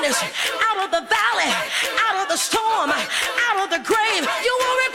valleys, out of the valley, out of the storm, out of the grave. You will